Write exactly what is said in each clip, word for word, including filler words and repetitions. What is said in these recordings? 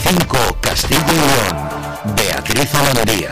cinco, Castilla y León. Beatriz Olavería.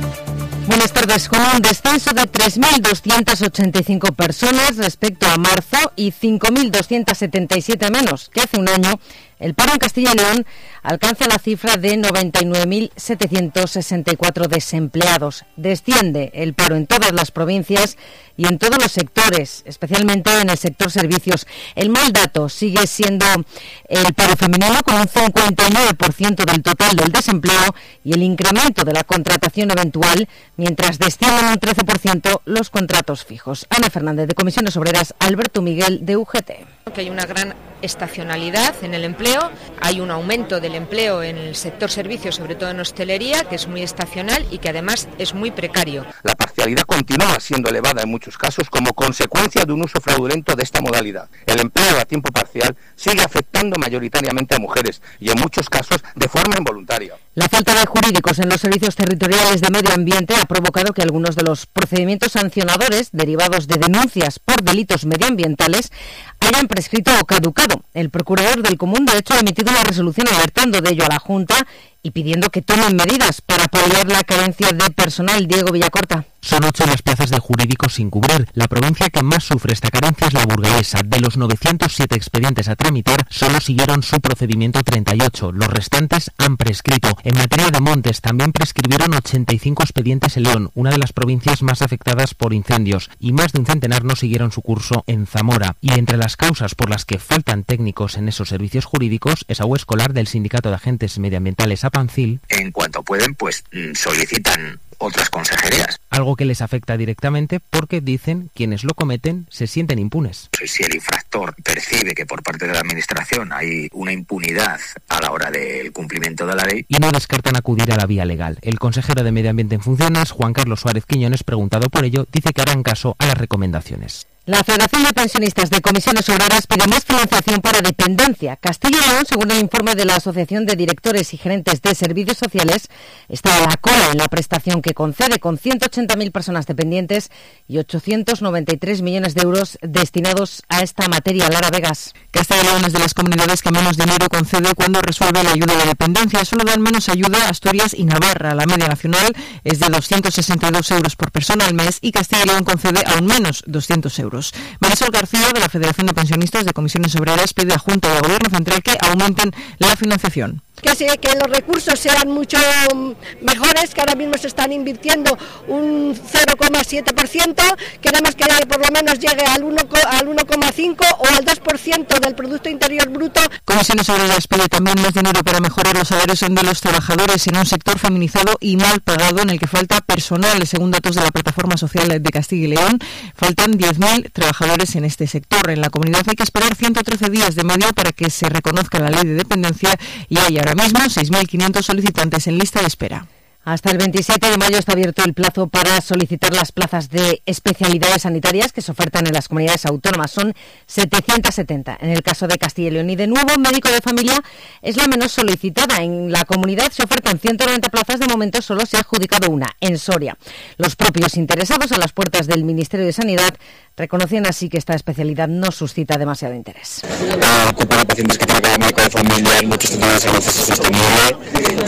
Buenas tardes. Con un descenso de tres mil doscientas ochenta y cinco personas respecto a marzo y cinco mil doscientas setenta y siete menos que hace un año, el paro en Castilla y León alcanza la cifra de noventa y nueve mil setecientos sesenta y cuatro desempleados. Desciende el paro en todas las provincias y en todos los sectores, especialmente en el sector servicios. El mal dato sigue siendo el paro femenino, con un cincuenta y nueve por ciento del total del desempleo, y el incremento de la contratación eventual, mientras descienden un trece por ciento los contratos fijos. Ana Fernández, de Comisiones Obreras. Alberto Miguel, de U G T. Que hay una gran estacionalidad en el empleo, hay un aumento del empleo en el sector servicios, sobre todo en hostelería, que es muy estacional y que además es muy precario. La parcialidad continúa siendo elevada en muchos casos como consecuencia de un uso fraudulento de esta modalidad. El empleo a tiempo parcial sigue afectando mayoritariamente a mujeres y en muchos casos de forma involuntaria. La falta de jurídicos en los servicios territoriales de medio ambiente ha provocado que algunos de los procedimientos sancionadores derivados de denuncias por delitos medioambientales hayan prescrito o caducado. El procurador del Común de hecho ha emitido una resolución alertando de ello a la Junta y pidiendo que tomen medidas para paliar la carencia de personal. Diego Villacorta. Son ocho las plazas de jurídicos sin cubrir. La provincia que más sufre esta carencia es la burgalesa. De los novecientos siete expedientes a tramitar, solo siguieron su procedimiento treinta y ocho. Los restantes han prescrito. En materia de montes, también prescribieron ochenta y cinco expedientes en León, una de las provincias más afectadas por incendios, y más de un centenar no siguieron su curso en Zamora. Y entre las causas por las que faltan técnicos en esos servicios jurídicos, es Agua Escolar, del Sindicato de Agentes Medioambientales Apancil. En cuanto pueden, pues solicitan otras consejerías. Algo que les afecta directamente porque, dicen, quienes lo cometen se sienten impunes. Si el infractor percibe que por parte de la administración hay una impunidad a la hora del cumplimiento de la ley. Y no descartan acudir a la vía legal. El consejero de Medio Ambiente en funciones, Juan Carlos Suárez Quiñones, preguntado por ello, dice que harán caso a las recomendaciones. La Federación de Pensionistas de Comisiones Obreras pide más financiación para dependencia. Castilla y León, según el informe de la Asociación de Directores y Gerentes de Servicios Sociales, está a la cola en la prestación que concede, con ciento ochenta mil personas dependientes y ochocientos noventa y tres millones de euros destinados a esta materia. Lara Vegas. Castilla y León es de las comunidades que menos dinero concede cuando resuelve la ayuda a la dependencia. Solo dan menos ayuda Asturias y Navarra. La media nacional es de doscientos sesenta y dos euros por persona al mes y Castilla y León concede aún menos, doscientos euros. Marisol García, de la Federación de Pensionistas de Comisiones Obreras, pide a Junta y al Gobierno Central que aumenten la financiación. Que, se, que los recursos sean mucho mejores, que ahora mismo se están invirtiendo un cero coma siete por ciento, queremos que por lo menos llegue al uno coma cinco por ciento o al dos por ciento del Producto Interior Bruto. Comisiones Obreras pide también más dinero para mejorar los salarios de los trabajadores en un sector feminizado y mal pagado, en el que falta personal. Según datos de la Plataforma Social de Castilla y León, faltan diez mil trabajadores en este sector. En la comunidad hay que esperar ciento trece días de medio para que se reconozca la ley de dependencia y hay ahora mismo seis mil quinientos solicitantes en lista de espera. Hasta el veintisiete de mayo está abierto el plazo para solicitar las plazas de especialidades sanitarias que se ofertan en las comunidades autónomas. Son setecientos setenta en el caso de Castilla y León. Y de nuevo, médico de familia es la menos solicitada. En la comunidad se ofertan ciento noventa plazas, de momento solo se ha adjudicado una, en Soria. Los propios interesados, a las puertas del Ministerio de Sanidad, reconocen así que esta especialidad no suscita demasiado interés. La ocupa a pacientes que tienen médico de familia en muchos centros de salud es sostenible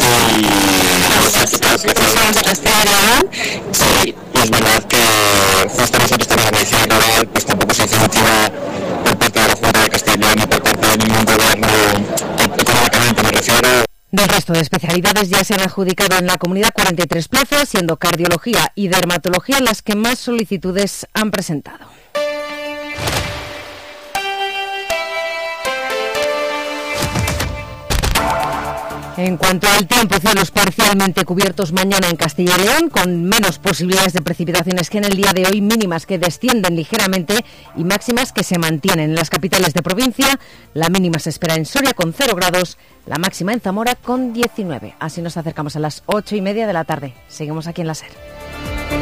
y las profesionales de Castilla y León, sí, es verdad que justo nosotros tenemos la medicina rural, pues tampoco se incentiva por parte de la Junta de Castilla y León y por parte de ningún gobierno económicamente, me refiero. Del resto de especialidades ya se han adjudicado en la comunidad cuarenta y tres plazas, siendo cardiología y dermatología las que más solicitudes han presentado. En cuanto al tiempo, cielos parcialmente cubiertos mañana en Castilla y León, con menos posibilidades de precipitaciones que en el día de hoy, mínimas que descienden ligeramente y máximas que se mantienen en las capitales de provincia. La mínima se espera en Soria con cero grados, la máxima en Zamora con diecinueve. Así nos acercamos a las ocho y media de la tarde. Seguimos aquí en la SER.